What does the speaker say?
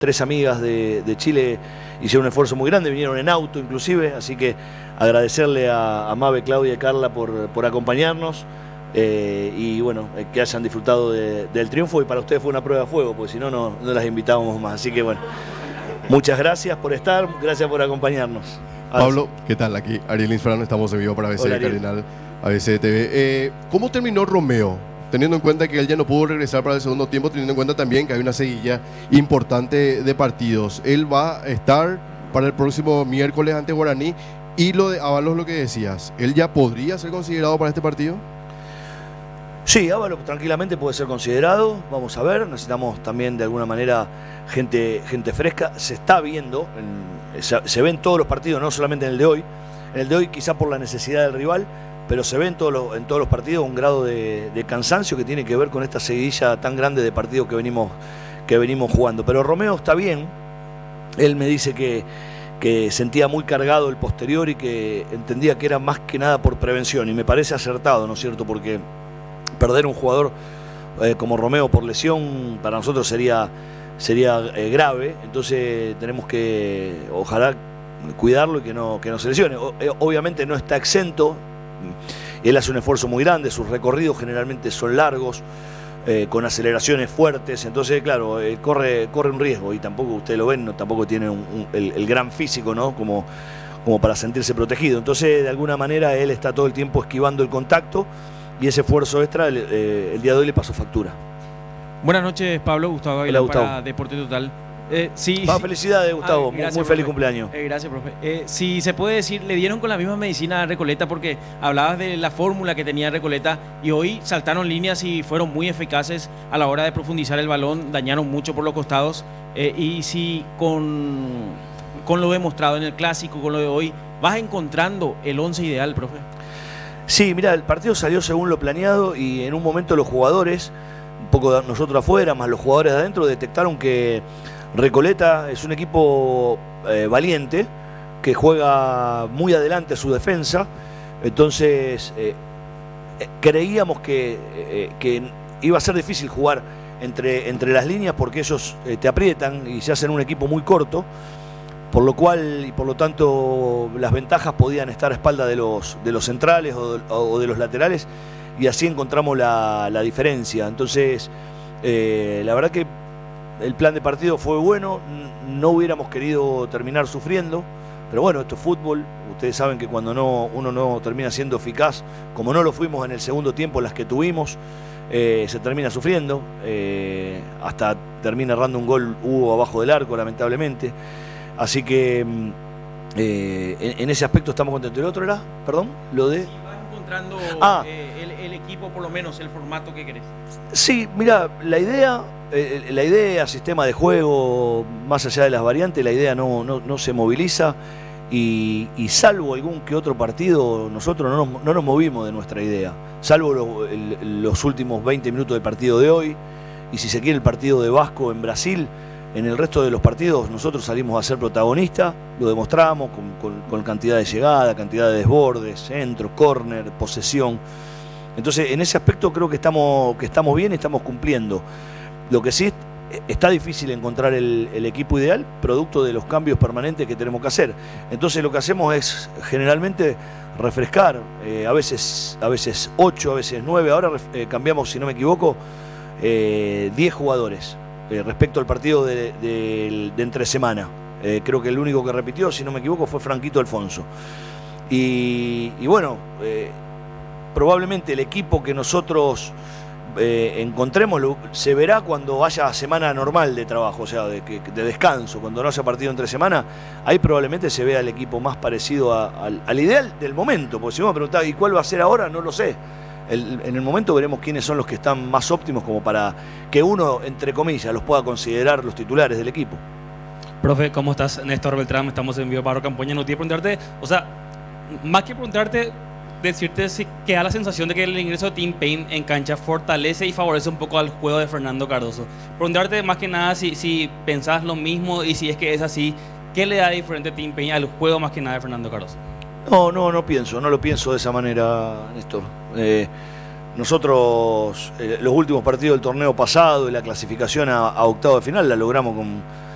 3 amigas de Chile hicieron un esfuerzo muy grande, vinieron en auto inclusive, así que agradecerle a Mabe, Claudia y Carla por acompañarnos y bueno, que hayan disfrutado del triunfo, y para ustedes fue una prueba de fuego, porque si no, no las invitábamos más. Así que bueno, muchas gracias por estar, gracias por acompañarnos. Pablo, ¿qué tal? Aquí Ariel Insfrano, estamos en vivo para ABC Cardinal, ABC TV. ¿Cómo terminó Romeo? Teniendo en cuenta que él ya no pudo regresar para el segundo tiempo, teniendo en cuenta también que hay una seguilla importante de partidos. Él va a estar para el próximo miércoles ante Guaraní. Y lo de Ábalos, lo que decías, ¿él ya podría ser considerado para este partido? Sí, Ábalos tranquilamente puede ser considerado. Vamos a ver, necesitamos también de alguna manera gente fresca. Se está viendo, se ve en todos los partidos, no solamente en el de hoy. En el de hoy quizá por la necesidad del rival, pero se ve en todos los partidos un grado de cansancio que tiene que ver con esta seguidilla tan grande de partidos que venimos jugando. Pero Romeo está bien. Él me dice que sentía muy cargado el posterior y que entendía que era más que nada por prevención, y me parece acertado, ¿no es cierto? Porque perder un jugador como Romeo por lesión para nosotros sería grave. Entonces tenemos que, ojalá, cuidarlo y que no se lesione. Obviamente no está exento. Él hace un esfuerzo muy grande, sus recorridos generalmente son largos, con aceleraciones fuertes, entonces claro, corre un riesgo, y tampoco, ustedes lo ven, tampoco tiene el gran físico, ¿no? como para sentirse protegido. Entonces de alguna manera él está todo el tiempo esquivando el contacto, y ese esfuerzo extra el día de hoy le pasó factura. Buenas noches, Pablo. Gustavo Aguilar para Deporte Total. Sí, felicidades, Gustavo. Gracias, muy feliz cumpleaños. Gracias, profe. Si se puede decir, le dieron con la misma medicina a Recoleta, porque hablabas de la fórmula que tenía Recoleta y hoy saltaron líneas y fueron muy eficaces a la hora de profundizar el balón, dañaron mucho por los costados. Y si con lo demostrado en el Clásico, con lo de hoy, vas encontrando el 11 ideal, profe. Sí, mira, el partido salió según lo planeado, y en un momento los jugadores, un poco nosotros afuera, más los jugadores de adentro, detectaron que Recoleta es un equipo valiente, que juega muy adelante a su defensa. Entonces creíamos que iba a ser difícil jugar entre las líneas, porque ellos te aprietan y se hacen un equipo muy corto, por lo cual y por lo tanto las ventajas podían estar a espalda de los centrales o de los laterales, y así encontramos la diferencia. Entonces la verdad que el plan de partido fue bueno, no hubiéramos querido terminar sufriendo, pero bueno, esto es fútbol. Ustedes saben que cuando uno no termina siendo eficaz, como no lo fuimos en el segundo tiempo, las que tuvimos, se termina sufriendo, hasta termina errando un gol Hugo abajo del arco, lamentablemente. Así que en ese aspecto estamos contentos. ¿El otro era? Perdón, lo de... encontrando el equipo, por lo menos el formato que querés. Sí, mira, la idea, sistema de juego, más allá de las variantes, la idea no se moviliza, y salvo algún que otro partido, nosotros no nos movimos de nuestra idea, salvo los últimos 20 minutos del partido de hoy, y si se quiere el partido de Vasco en Brasil. En el resto de los partidos nosotros salimos a ser protagonistas, lo demostramos con cantidad de llegada, cantidad de desbordes, centro, córner, posesión. Entonces en ese aspecto creo que estamos bien y estamos cumpliendo. Lo que sí está difícil encontrar el equipo ideal, producto de los cambios permanentes que tenemos que hacer. Entonces lo que hacemos es generalmente refrescar, a veces 8, a veces 9, ahora cambiamos, si no me equivoco, 10 jugadores. Respecto al partido de entre semana. Creo que el único que repitió, si no me equivoco, fue Franquito Alfonso. Y bueno, probablemente el equipo que nosotros encontremos se verá cuando haya semana normal de trabajo, o sea, de descanso, cuando no haya partido entre semana. Ahí probablemente se vea el equipo más parecido al ideal del momento, porque si vos me preguntás, ¿y cuál va a ser ahora? No lo sé. En el momento veremos quiénes son los que están más óptimos, como para que uno, entre comillas, los pueda considerar los titulares del equipo. Profe, ¿cómo estás? Néstor Beltrán, estamos en vivo para Campoña. No te iba a preguntarte, o sea, más que preguntarte, decirte si que da la sensación de que el ingreso de Tim Payne en cancha fortalece y favorece un poco al juego de Fernando Cardoso. Preguntarte más que nada si pensás lo mismo, y si es que es así, ¿qué le da diferente a Tim Payne al juego más que nada de Fernando Cardoso? No lo pienso de esa manera, Néstor. Nosotros los últimos partidos del torneo pasado y la clasificación a octavo de final la logramos